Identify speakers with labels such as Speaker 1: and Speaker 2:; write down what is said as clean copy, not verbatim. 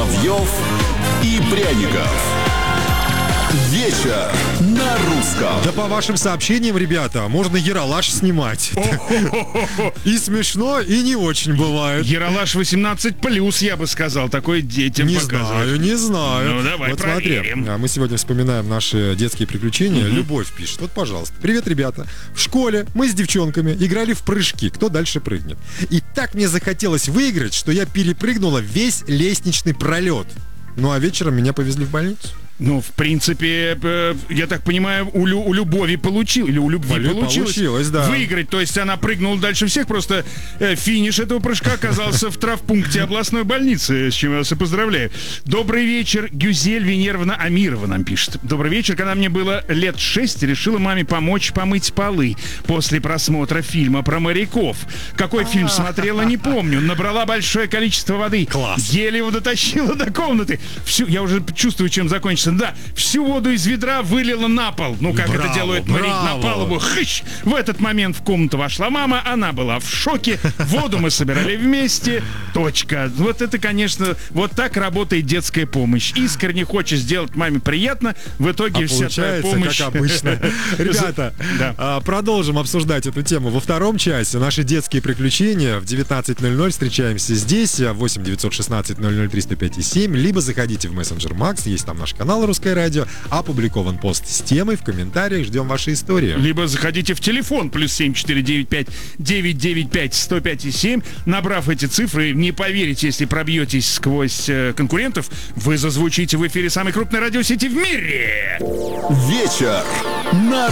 Speaker 1: Соловьев и Пряников. Вечер на русском.
Speaker 2: Да по вашим сообщениям, ребята, можно ералаш снимать. И смешно, и не очень бывает.
Speaker 3: Ералаш 18+, я бы сказал, такое детям показывать.
Speaker 2: Не знаю.
Speaker 3: Ну, давай
Speaker 2: вот
Speaker 3: проверим.
Speaker 2: смотри, мы сегодня вспоминаем наши детские приключения. Любовь пишет. Вот, пожалуйста. Привет, ребята. В школе мы с девчонками играли в прыжки. Кто дальше прыгнет? И так мне захотелось выиграть, что я перепрыгнула весь лестничный пролет. Ну, а вечером меня повезли в больницу.
Speaker 3: Ну, в принципе, я так понимаю, у Любови получилось, или у любви получилось
Speaker 2: да.
Speaker 3: выиграть. То есть она прыгнула дальше всех, просто финиш этого прыжка оказался в травмпункте областной больницы, с чем я вас и поздравляю. Добрый вечер, Гюзель Венеровна Амирова нам пишет. Добрый вечер, когда мне было лет 6, решила маме помочь помыть полы после просмотра фильма про моряков. Какой фильм смотрела, не помню. Набрала большое количество воды.
Speaker 2: Класс.
Speaker 3: Еле его дотащила до комнаты. Я уже чувствую, чем закончится. Да, всю воду из ведра вылила на пол. Ну, как это делают моряки на палубу. Хыщ! В этот момент в комнату вошла мама. Она была в шоке. Воду мы собирали вместе. Точка. Вот это, конечно, вот так работает детская помощь. Искренне хочешь сделать маме приятно. В итоге вся твоя помощь...
Speaker 2: как обычно. Ребята, продолжим обсуждать эту тему во втором часе. Наши детские приключения в 19:00. Встречаемся здесь. 8 916 00 305 7. Либо заходите в мессенджер Макс. Есть там наш канал «Русское радио», опубликован пост с темой, в комментариях ждем ваши истории.
Speaker 3: Либо заходите в телефон +7 495 995 105 7. Набрав эти цифры, не поверите, если пробьетесь сквозь конкурентов, вы зазвучите в эфире самой крупной радиосети в мире.
Speaker 1: Вечер на